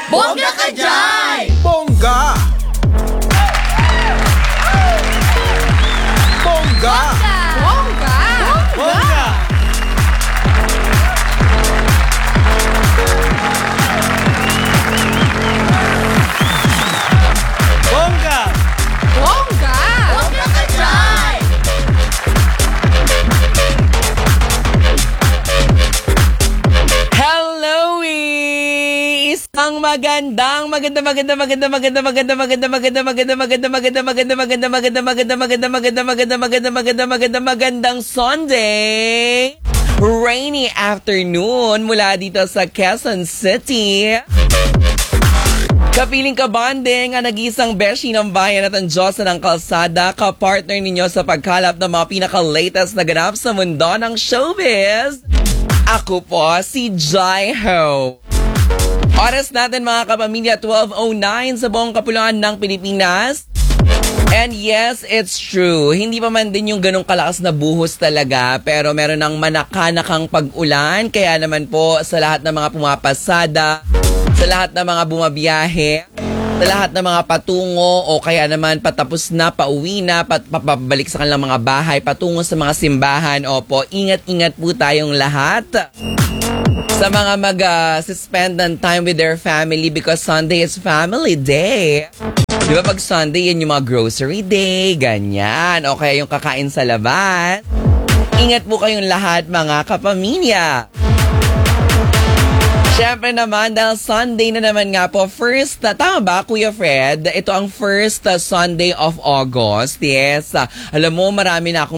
Bongga ka dyan! Bongga! Bongga! Bongga! Bongga! Bongga! Bongga! Bongga ka dyan! Hello, isang magandang Sunday, rainy afternoon mula dito sa Quezon City. Kapiling kabanding ang nag-iisang beshi ng bayan at ang Diyosa ng kalsada, kapartner ninyo sa pagkalap ng mga pinaka-latest na ganap sa mundo ng showbiz. Ako po si Jai Ho. Oras natin mga kapamilya, 12:09 sa buong kapuluan ng Pilipinas. And yes, it's true. Hindi pa man din yung ganong kalakas na buhos talaga, pero meron ng manakanakang pag-ulan. Kaya naman po sa lahat ng mga pumapasada, sa lahat ng mga bumabiyahe, sa lahat ng mga patungo o kaya naman patapos na, pauwi na, papabalik sa kanilang mga bahay, patungo sa mga simbahan. Opo, ingat-ingat po tayong lahat. Sa mga mag-spend ng time with their family because Sunday is family day. Di ba pag Sunday, yan yung mga grocery day, ganyan. O kaya yung kakain sa labas. Ingat po kayong lahat mga kapamilya. Siyempre naman, dahil Sunday na naman nga po, tama ba, Kuya Fred? Ito ang first Sunday of August. Yes. Alam mo, marami na akong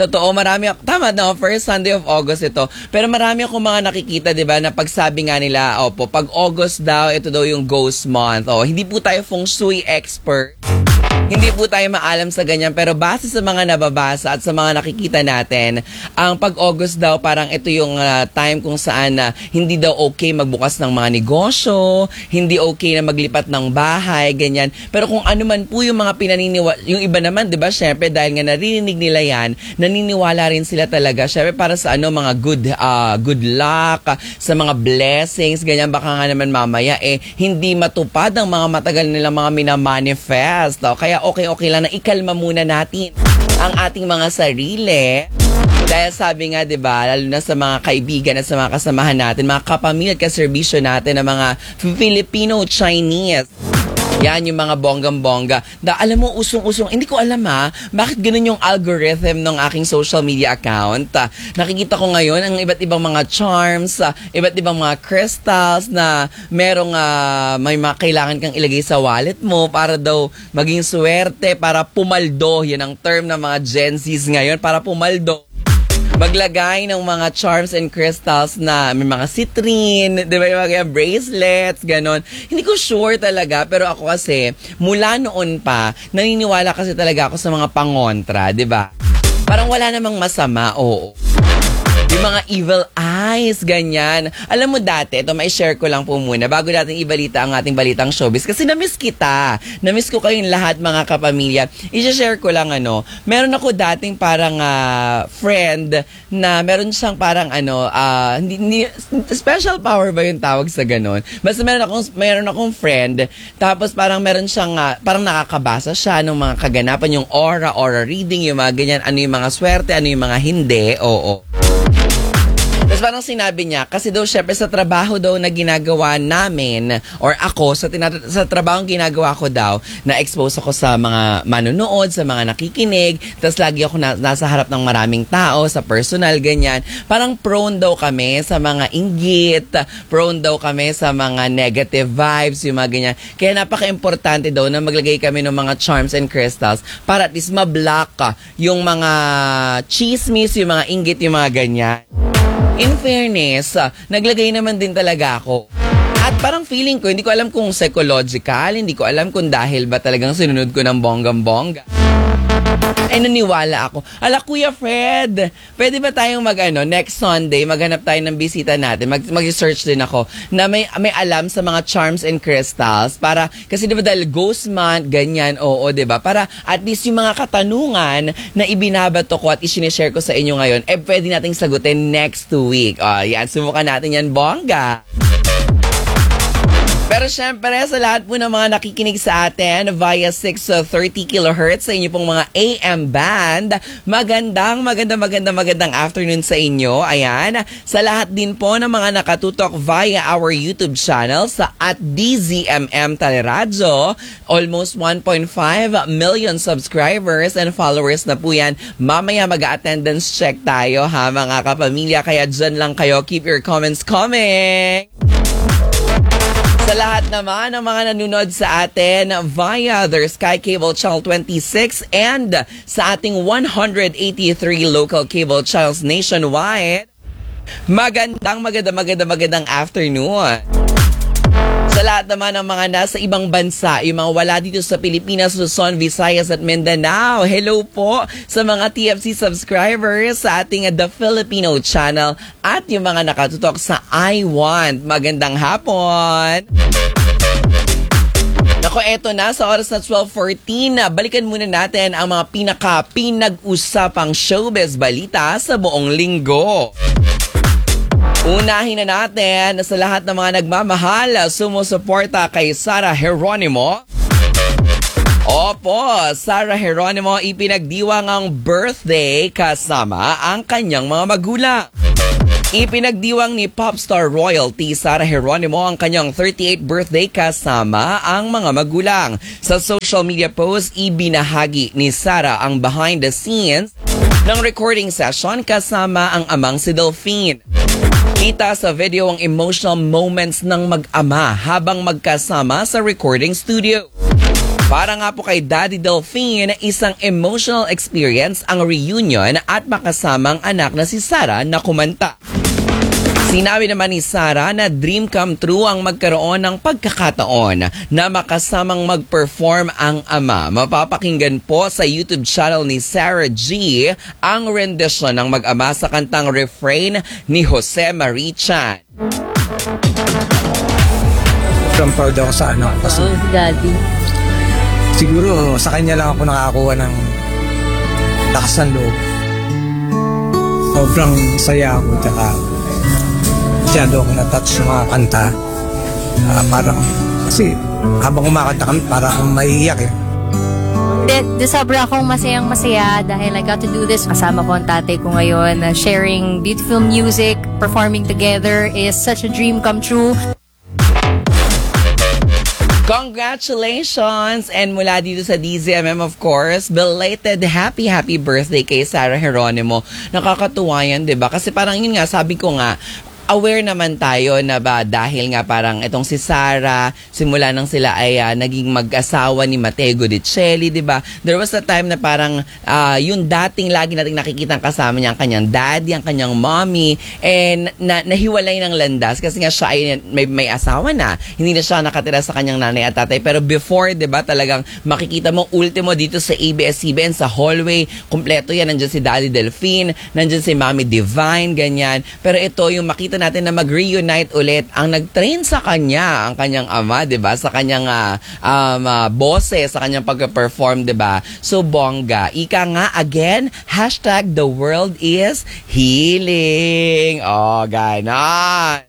tama na, first Sunday of August ito. Pero marami akong mga nakikita, di ba, na pagsabi nga nila, opo, pag August daw, ito daw yung ghost month. O, hindi po tayo feng shui expert. Hindi po tayo maalam sa ganyan, pero base sa mga nababasa at sa mga nakikita natin, ang pag-August daw parang ito yung time kung saan hindi daw okay magbukas ng mga negosyo, hindi okay na maglipat ng bahay, ganyan. Pero kung ano man po yung mga pinaniniwala, yung iba naman, di ba, syempre dahil nga narinig nila yan, naniniwala rin sila talaga, syempre para sa mga good luck, sa mga blessings, ganyan, baka nga naman mamaya hindi matupad ang mga matagal nilang mga minamanifest. Kaya okay lang na ikalma muna natin ang ating mga sarili. Dahil sabi nga, 'di ba, lalo na sa mga kaibigan at sa mga kasamahan natin, mga kapamilya at kaserbisyo natin ng mga Filipino-Chinese. Yan yung mga bonggang-bongga. Alam mo, usong-usong, hindi ko alam bakit ganun yung algorithm ng aking social media account. Nakikita ko ngayon ang iba't ibang mga charms, iba't ibang mga crystals na merong may mga kailangan kang ilagay sa wallet mo para daw maging swerte, para pumaldo. Yan ang term ng mga Gen Zs ngayon, para pumaldo. Maglagay ng mga charms and crystals na may mga citrine, di ba, yung mga bracelets, ganon. Hindi ko sure talaga, pero ako kasi, mula noon pa, naniniwala kasi talaga ako sa mga pangontra, di ba? Parang wala namang masama, oo. Yung mga evil eyes, ganyan. Alam mo dati, ito mai-share ko lang po muna bago natin ibalita ang ating balitang showbiz. Kasi na-miss kita. Na-miss ko kayong lahat mga kapamilya. I-share ko lang meron ako dating parang friend na meron siyang parang hindi, special power ba yung tawag sa ganon? Basta meron akong friend, tapos parang meron siyang, parang nakakabasa siya ng mga kaganapan, yung aura reading, yung mga ganyan, ano yung mga swerte, ano yung mga hindi, oo. Tapos parang sinabi niya, kasi daw syempre sa trabaho daw na ginagawa namin, or ako, sa trabaho ginagawa ko daw, na-expose ako sa mga manonood, sa mga nakikinig, tapos lagi ako nasa harap ng maraming tao, sa personal, ganyan. Parang prone daw kami sa mga inggit, prone daw kami sa mga negative vibes, yung mga ganyan. Kaya napaka-importante daw na maglagay kami ng mga charms and crystals para at least ma-block yung mga chismis, yung mga inggit, yung mga ganyan. In fairness, naglagay naman din talaga ako. At parang feeling ko, hindi ko alam kung psychological, hindi ko alam kung dahil ba talagang sinunod ko ng bonggam-bongga. Ay, naniwala ako. Kuya Fred, pwede ba tayong next Sunday, maghanap tayo ng bisita natin, mag-search din ako, na may alam sa mga charms and crystals, para, kasi diba dahil ghost month, ganyan, oo, diba, para at least yung mga katanungan na ibinabato ko at isinishare ko sa inyo ngayon, pwede nating sagutin next week. Yan, subukan natin yan, bongga. Pero syempre, sa lahat po ng mga nakikinig sa atin via 630 kHz sa inyo pong mga AM band, magandang afternoon sa inyo. Ayan. Sa lahat din po ng mga nakatutok via our YouTube channel sa @DZMM Teleradyo, almost 1.5 million subscribers and followers na po yan. Mamaya mag-attendance check tayo ha mga kapamilya, kaya dyan lang kayo. Keep your comments coming! Sa lahat naman ng mga nanonood sa atin via their Sky Cable Channel 26 and sa ating 183 local cable channels nationwide, magandang afternoon. Sa lahat naman ng mga nasa ibang bansa, yung mga wala dito sa Pilipinas, Luzon, Visayas at Mindanao, hello po sa mga TFC subscribers sa ating The Filipino channel at yung mga nakatutok sa I Want. Magandang hapon! Nako, eto na sa oras na 12:14. Balikan muna natin ang mga pinag-usapang showbiz balita sa buong linggo. Unahin na natin sa lahat ng mga nagmamahal, sumusuporta kay Sarah Geronimo. Opo, Sarah Geronimo ipinagdiwang ang birthday kasama ang kanyang mga magulang. Ipinagdiwang ni popstar royalty Sarah Geronimo ang kanyang 38th birthday kasama ang mga magulang. Sa social media post, ibinahagi ni Sarah ang behind the scenes ng recording session kasama ang amang si Delphine. Kita sa video ang emotional moments ng mag-ama habang magkasama sa recording studio. Para nga po kay Daddy Delphine, isang emotional experience ang reunion at makasamang anak na si Sarah na kumanta. Sinabi naman ni Sarah na dream come true ang magkaroon ng pagkakataon na makasamang mag-perform ang ama. Mapapakinggan po sa YouTube channel ni Sarah G ang rendition ng mag-ama sa kantang Refrain ni Jose Marie Chan. I'm proud ako sa anak kasi Daddy. siguro sa kanya lang ako nakakuha ng lakas ng loob. Sobrang saya ako, tsaka masyado ako na-touch ng mga kanta. Parang, kasi habang kumakanta kami, parang akong maiiyak eh. Sobra akong masayang-masaya dahil I got to do this. Kasama ko ang tatay ko ngayon. Sharing beautiful music, performing together is such a dream come true. Congratulations! And mula dito sa DZMM, of course, belated happy birthday kay Sarah Geronimo. Nakakatuwa yan, diba? Kasi parang yun nga, sabi ko nga, aware naman tayo na ba dahil nga parang itong si Sarah, simula nang sila ay naging mag-asawa ni Mateo Gudicelli, di ba? There was a time na parang yung dating lagi nating nakikita kasama niya ang kanyang daddy, ang kanyang mommy, and nahiwalay ng landas kasi nga siya ay may asawa na. Hindi na siya nakatira sa kanyang nanay at tatay. Pero before, di ba, talagang makikita mo ultimo dito sa ABS-CBN sa hallway, kumpleto yan. Nandiyan si Daddy Delphine, nandiyan si Mommy Divine, ganyan. Pero ito, yung makita natin na mag-reunite ulit ang nag-train sa kanya, ang kanyang ama, 'di ba? Sa kanyang boses, sa kanyang pag-perform, 'di ba? So bongga. Ika nga again, #the world is healing. Oh, ganon.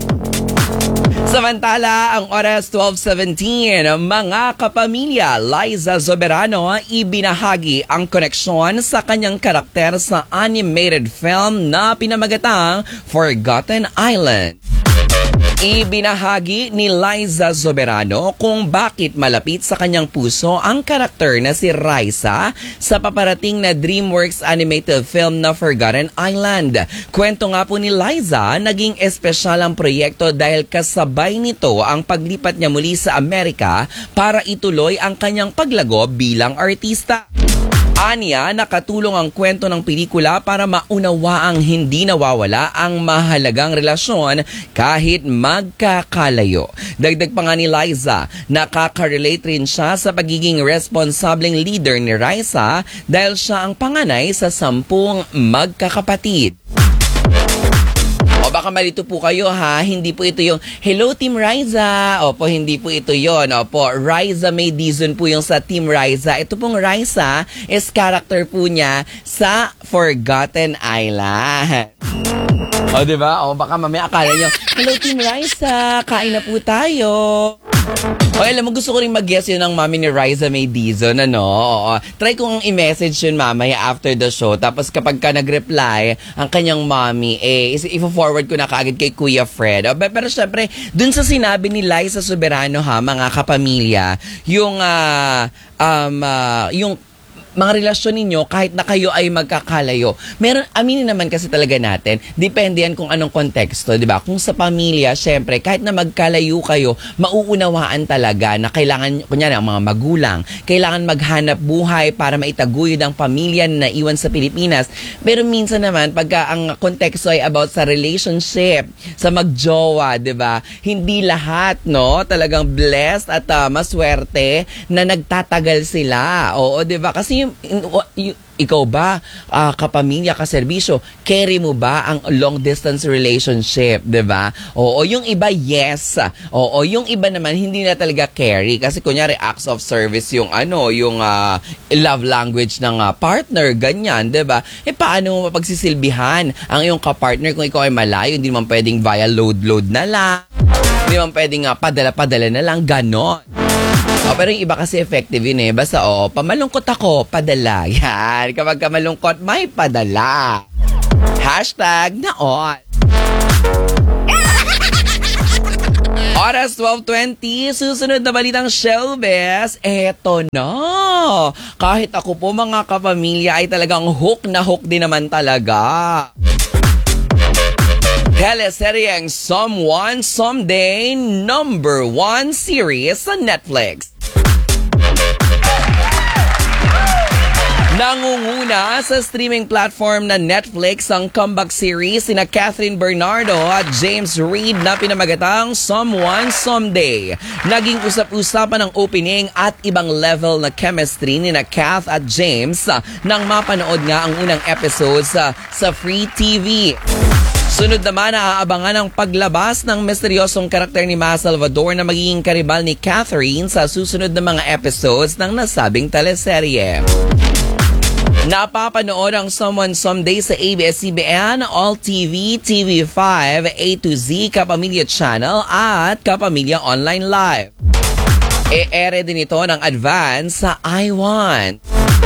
Samantala, ang oras 12:17, mga kapamilya, Liza Soberano ibinahagi ang koneksyon sa kanyang karakter sa animated film na pinamagatang Forgotten Island. Ibinahagi ni Liza Soberano kung bakit malapit sa kanyang puso ang karakter na si Raisa sa paparating na DreamWorks animated film na Forgotten Island. Kwento nga po ni Liza, naging espesyal ang proyekto dahil kasabay nito ang paglipat niya muli sa Amerika para ituloy ang kanyang paglago bilang artista. Aniya, nakatulong ang kwento ng pelikula para maunawaang hindi nawawala ang mahalagang relasyon kahit magkakalayo. Dagdag pa nga ni Liza, nakaka-relate rin siya sa pagiging responsableng leader ni Raisa dahil siya ang panganay sa 10 magkakapatid. O baka malito po kayo ha, hindi po ito yung Hello Team Raisa. Opo, hindi po ito yon. Opo, Raisa May Dizon po yung sa Team Raisa. Ito pong Raisa is character po niya sa Forgotten Island. O, diba? O, baka mamaya akala nyo, hello, Team Raisa, kain na po tayo. O, alam mo, gusto ko rin mag-guess yun ng mami ni Raisa May Dizon, ano? Oo. Try kong i-message yun mamaya after the show. Tapos kapag ka nag-reply, ang kanyang mami, i-forward ko na kaagad kay Kuya Fred. O, pero syempre, dun sa sinabi ni Liza Soberano, ha, mga kapamilya, yung mga relasyon ninyo kahit na kayo ay magkakalayo. Meron, aminin naman kasi talaga natin, depende yan kung anong konteksto, di ba? Kung sa pamilya, syempre, kahit na magkalayo kayo, mauunawaan talaga na kailangan, kunyari, ang mga magulang, kailangan maghanap buhay para maitaguyod ang pamilya na naiwan sa Pilipinas. Pero minsan naman, pagka ang konteksto ay about sa relationship, sa magjowa, di ba? Hindi lahat, no? Talagang blessed at maswerte na nagtatagal sila. Oo, di ba? Kasi ikaw ba, kapamilya, kaserbisyo, carry mo ba ang long distance relationship, 'di ba? Oo, yung iba yes. Oo, yung iba naman hindi na talaga carry kasi kunyari acts of service yung yung love language ng partner, ganyan, 'di ba? Paano mo mapagsisilbihan ang iyong kapartner kung ikaw ay malayo, hindi man pwedeng via load na lang. Hindi man pwedeng padala na lang, ganon. Pero yung iba kasi effective yun eh. Basta pamalungkot ako, padala. Yan. Kapag malungkot, may padala. Hashtag naon. Oras 12:20, susunod na balitang showbiz. Eto na. Kahit ako po mga kapamilya ay talagang hook na hook din naman talaga. Teleseryeng Someone Someday, #1 series sa Netflix. Nangunguna sa streaming platform na Netflix ang comeback series sina Catherine Bernardo at James Reid na pinamagatang Someone Someday. Naging usap-usapan ang opening at ibang level na chemistry ni Kath at James nang mapanood nga ang unang episodes sa Free TV. Sunod naman, naaabangan ang paglabas ng misteryosong karakter ni Ma Salvador na magiging karibal ni Catherine sa susunod na mga episodes ng nasabing teleserye. Napapanood ang Someone Someday sa ABS-CBN, All TV, TV5, A to Z, Kapamilya Channel at Kapamilya Online Live. E-ere din ito ng advance sa iWant.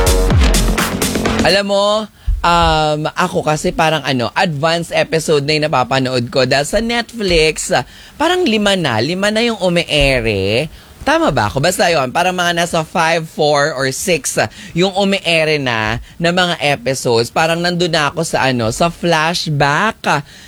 Alam mo, ako kasi parang advanced episode na yung napapanood ko dahil sa Netflix, parang lima na yung ume-ere. Tama ba ako? Basta yun, parang mga nasa 5, 4, or 6 yung ume-ere na mga episodes. Parang nandun na ako sa flashback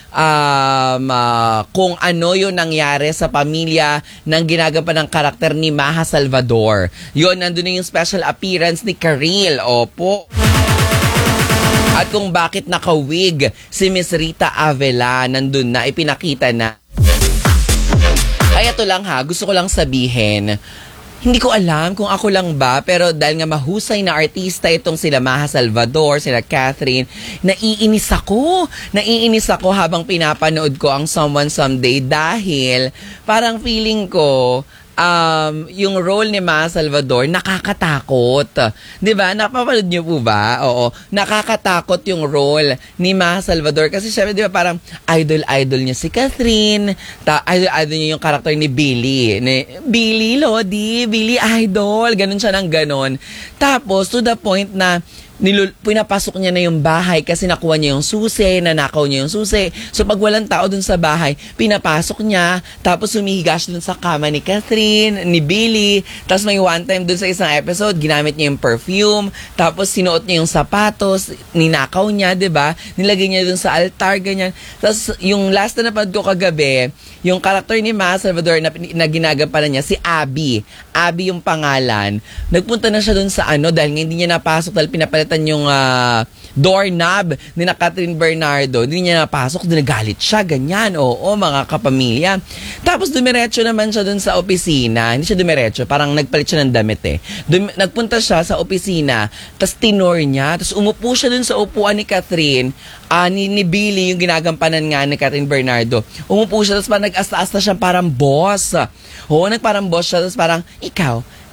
kung ano yung nangyari sa pamilya ng ginagawa ng karakter ni Maha Salvador. Yun, nandun na yung special appearance ni Karil. Opo. At kung bakit nakawig si Miss Rita Avila, nandun na, ipinakita na. Ay, ito lang gusto ko lang sabihin, hindi ko alam kung ako lang ba, pero dahil nga mahusay na artista itong sila Maha Salvador, sila Catherine, naiinis ako habang pinapanood ko ang Someone Someday dahil parang feeling ko, yung role ni Ma Salvador nakakatakot. 'Di ba? Napapanood niyo po ba? Oo. Nakakatakot yung role ni Ma Salvador kasi syempre 'di ba parang idol niya si Catherine, idol niya yung karakter ni Billy. Billy Lodi, Billy idol, ganun siya ng ganun. Tapos to the point na pinapasok niya na yung bahay kasi nakuha niya yung susi, nanakaw niya yung susi. So pag walang tao dun sa bahay, pinapasok niya, tapos humihiga siya dun sa kama ni Catherine, ni Billy. Tapos may one time dun sa isang episode, ginamit niya yung perfume, tapos sinuot niya yung sapatos, ninakaw niya, 'di ba? Nilagay niya dun sa altar, ganyan. Tapos yung last na napanood ko kagabi, yung karakter ni Ma Salvador na ginagampanan niya, si Abby. Abby yung pangalan. Nagpunta na siya dun sa dahil hindi niya napasok dahil pinapalitan yung doorknob ni Catherine Bernardo. Hindi niya napasok, dinagalit siya, ganyan. Oo, mga kapamilya. Tapos dumiretso naman siya dun sa opisina. Hindi siya dumiretso, parang nagpalit siya ng damit eh. Nagpunta siya sa opisina, tapos tinor niya, tapos umupo siya dun sa upuan ni Catherine, ni Billy, yung ginagampanan nga ni Catherine Bernardo. Umupo siya, tapos parang nag-asta-asta siya parang boss. Oo, nagparang boss siya, tapos parang, ikaw,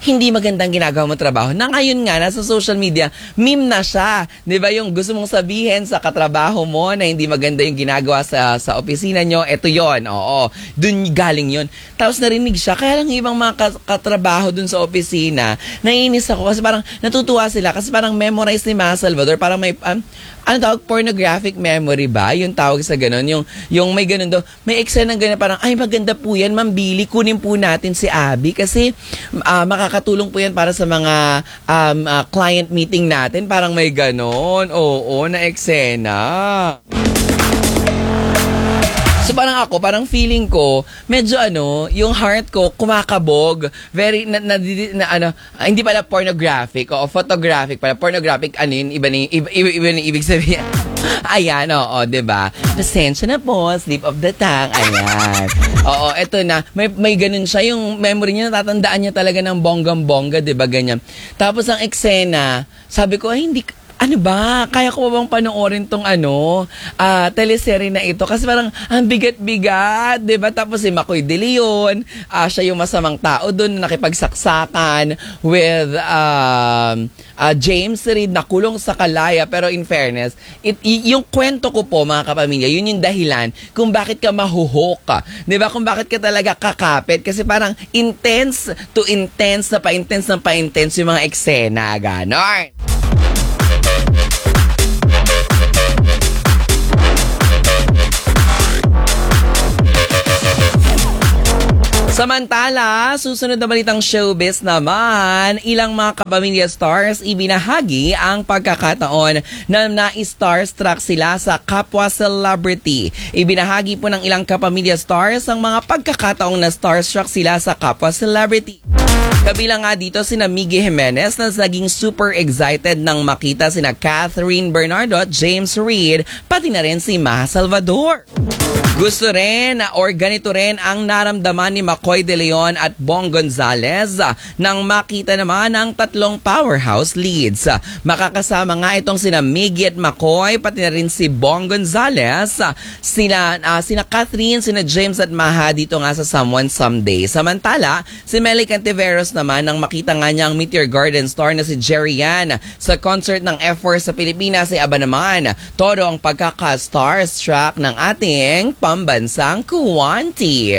hindi magandang ginagawa mo trabaho. Na ngayon nga, nasa social media, meme na siya. Di ba yung gusto mong sabihin sa katrabaho mo na hindi maganda yung ginagawa sa opisina nyo, eto yon. Oo, dun galing yon. Tapos narinig siya, kaya lang yung ibang mga katrabaho dun sa opisina, naiinis ako kasi parang natutuwa sila kasi parang memorize ni Ma Salvador, parang may ano tawag, pornographic memory ba? Yung tawag sa ganun, yung may ganun daw, may eksena ng ganun, parang, ay maganda po yan, Ma'am Billy, kunin po natin si Abby kasi makakatulong po yan para sa mga client meeting natin, parang may ganun, oo, na eksena. So parang feeling ko, medyo yung heart ko kumakabog, very hindi pala pornographic o photographic pala, pornographic iba ni ibig sabihin. Ayan, oo, 'di ba? Pasensya na po, slip of the tongue. Ayan. Oo, eto na. May ganun siya, yung memory niya, natatandaan niya talaga ng bonggang-bongga, 'di ba, ganyan. Tapos ang eksena, sabi ko, ay hindi ano ba? Kaya ko ba bang panoorin tong teleserye na ito? Kasi parang ang bigat-bigat, di ba? Tapos si Makoy De Leon, siya yung masamang tao doon, nakipagsaksakan with James Reid, nakulong sa Kalaya. Pero in fairness, yung kwento ko po, mga kapamilya, yun yung dahilan kung bakit ka mahuhook. Di ba? Kung bakit ka talaga kakapit. Kasi parang intense to intense na pa-intense yung mga eksena. Ganon. Samantala, susunod na balitang showbiz naman, ilang mga kapamilya stars ibinahagi ang pagkakataon na na-starstruck sila sa kapwa celebrity. Ibinahagi po ng ilang kapamilya stars ang mga pagkakataong na starstruck sila sa kapwa celebrity. Kabilang nga dito sina Miggy Jimenez na naging super excited nang makita sina Catherine Bernardo at James Reid, pati na rin si Ma Salvador. Gusto rin or ganito rin ang naramdaman ni Makoy De Leon at Bong Gonzales nang makita naman ang tatlong powerhouse leads. Makakasama nga itong sina Miggy at Makoy, pati na rin si Bong Gonzales, sina Catherine, sina James at Maha dito nga sa Someone Someday. Samantala, si Melly Cantiveros naman nang makita nga niya ang Meteor Garden star na si Jerry Yan sa concert ng F4 sa Pilipinas, ay aba naman, todo ang pagkaka-starstruck ng ating pambansang Kuwanti.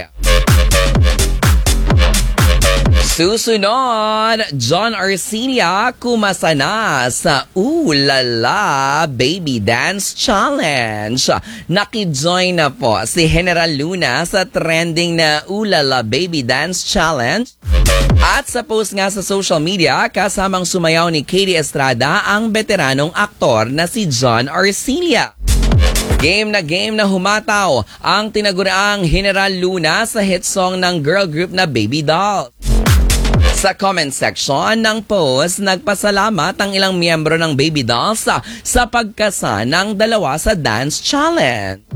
Susunod, John Arcilla kumasa na sa Ooh La La Baby Dance Challenge. Nakijoin na po si General Luna sa trending na Ooh La La Baby Dance Challenge. At sa post nga sa social media, kasamang sumayaw ni Katie Estrada ang veteranong aktor na si John Arcilla. Game na humataw ang tinaguriang General Luna sa hit song ng girl group na Baby Doll. Sa comment section ng post, nagpasalamat ang ilang miyembro ng Baby Dolls sa pagkasa ng dalawa sa dance challenge.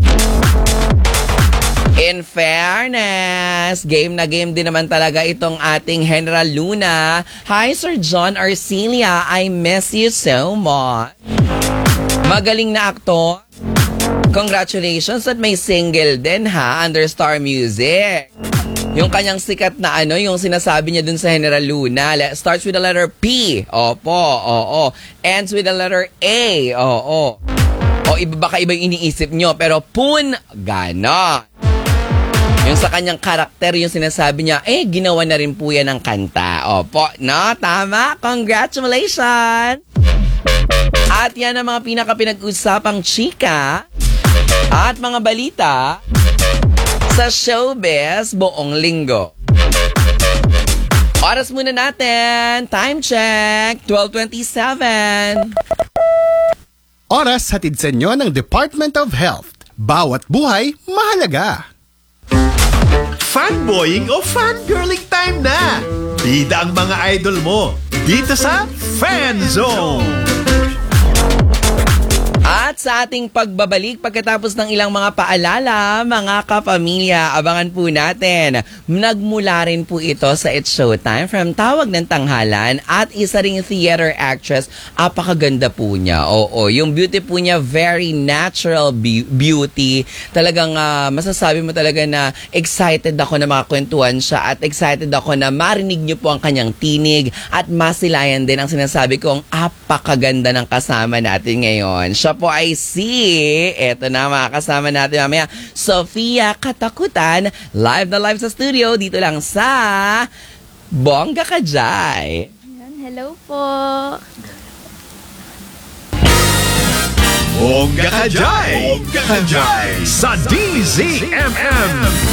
In fairness, game na game din naman talaga itong ating General Luna. Hi Sir John Arcilla, I miss you so much. Magaling na aktor. Congratulations at may single din under Star Music. Yung kanyang sikat na yung sinasabi niya dun sa General Luna, starts with the letter P. Opo, oo. Ends with the letter A. Oo. O baka iba yung iniisip nyo, pero pun, gana. Yung sa kanyang karakter, yung sinasabi niya, ginawa na rin po yan ng kanta. Opo, no? Tama? Congratulations! At yan ang mga pinaka-pinag-usapang chika at mga balita sa showbiz buong linggo. Oras muna natin. Time check. 12:27. Oras hatid sa inyo ng Department of Health. Bawat buhay, mahalaga. Fanboying o fangirling time na! Bida ang mga idol mo dito sa Fan Zone! At At sa ating pagbabalik, pagkatapos ng ilang mga paalala, mga kapamilya, abangan po natin. Nagmula rin po ito sa It's Showtime from Tawag ng Tanghalan at isa ring theater actress. Apakaganda po niya. Oo, yung beauty po niya, very natural beauty. Talagang masasabi mo talaga na excited ako na makakwentuhan siya at excited ako na marinig niyo po ang kanyang tinig at masilayan din ang sinasabi kong apakaganda ng kasama natin ngayon. Siya po ay eto na mga kasama natin mamaya, Sofia Katakutan, live na live sa studio dito lang sa Bongga Ka Jai. Hello po. Bongga Ka Jai! Bongga Ka Jai! Sa DZMM!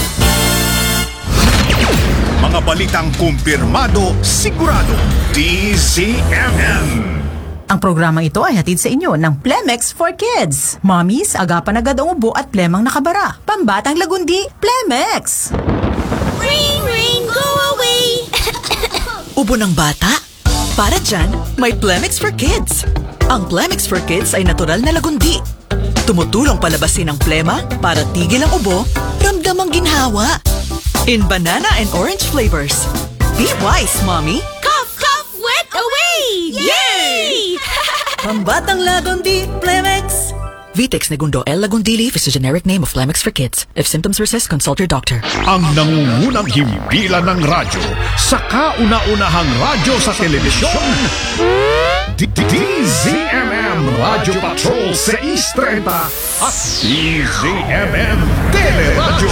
Mga balitang kumpirmado, sigurado, DZMM! Ang programang ito ay hatid sa inyo ng Plemex for Kids. Mommies, agapan agad ang ubo at plemang nakabara. Pambatang lagundi, Plemex! Ring, ring, go away! Ubo ng bata? Para dyan, may Plemex for Kids. Ang Plemex for Kids ay natural na lagundi. Tumutulong palabasin ang plema para tigil ang ubo, ramdam ang ginhawa. In banana and orange flavors. Be wise, Mommy! Cough, cough, wet away! Yay! Pambatang lagundi, Plemex! Vitex Negundo L. Lagundi Leaf is a generic name of Plemex for Kids. If symptoms persist, consult your doctor. Ang nangungunang himpilan ng radyo sa kauna-unahang radyo sa telebisyon. DZMM Radio Patrol sa East 30 at DZMM Teleradyo.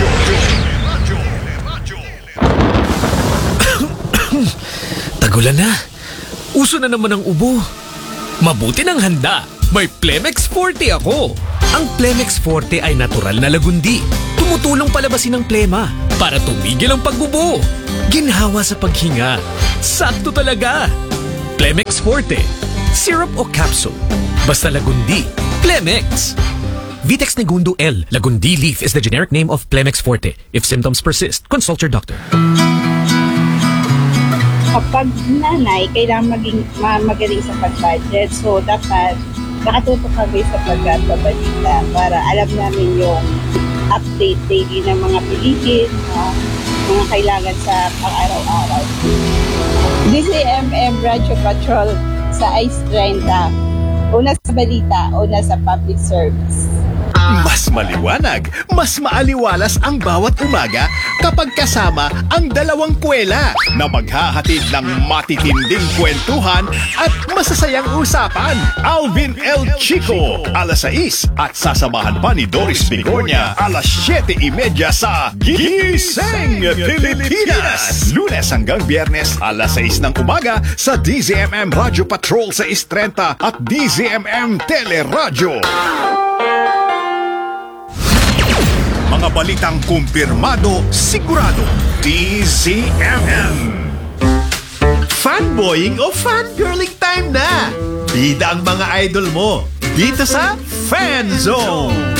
Tagulan na. Uso na naman ang ubo. Mabuti ng handa. May Plemex Forte ako. Ang Plemex Forte ay natural na lagundi. Tumutulong palabasin ang plema para tumigil ang pag-ubo. Ginhawa sa paghinga. Sakto talaga. Plemex Forte. Syrup o capsule. Basta lagundi. Plemex. Vitex Negundo L. Lagundi Leaf is the generic name of Plemex Forte. If symptoms persist, consult your doctor. Kapag nanay, kailangan magaling sa pag-budget. So, dapat nakatutok kami sa pagbabalita para alam namin yung update daily ng mga bilihin, mga kailangan sa pang-araw-araw. DZMM Radio Patrol sa Ice 30. Una sa balita, una sa public service. Mas maliwanag, mas maaliwalas ang bawat umaga kapag kasama ang dalawang kwela na maghahatid ng matitinding kwentuhan at masasayang usapan. Alvin L. Chico, alas 6 at sasamahan pa ni Doris Bigornia, alas 7:30 sa Gising Pilipinas. Lunes hanggang Biyernes, alas 6 ng umaga sa DZMM Radio Patrol sa East 30 at DZMM Teleradyo. Mga balitang kumpirmado, sigurado, DZMM. Fanboying o fangirling time na! Bida ang mga idol mo dito sa Fan Zone.